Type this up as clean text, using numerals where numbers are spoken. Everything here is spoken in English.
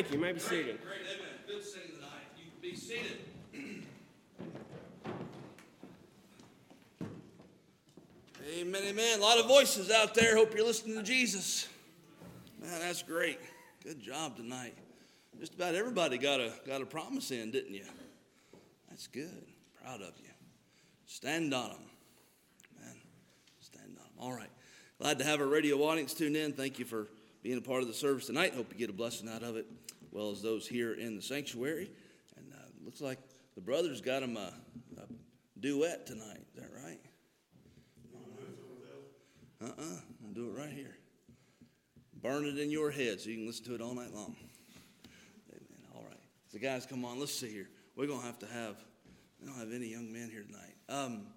Thank you. You may be seated. Great, amen. Good singing tonight. You can be seated. Amen, amen. A lot of voices out there. Hope you're listening to Jesus. Man, that's great. Good job tonight. Just about everybody got a promise in, didn't you? That's good. Proud of you. Stand on them. Man, stand on them. All right. Glad to have our radio audience tuned in. Thank you for being a part of the service tonight. Hope you get a blessing out of it, as well as those here in the sanctuary. And looks like the brothers got them a duet tonight. Is that right? I'll do it right here. Burn it in your head so you can listen to it all night long. Amen. All right. So guys, come on. Let's see here. We don't have any young men here tonight.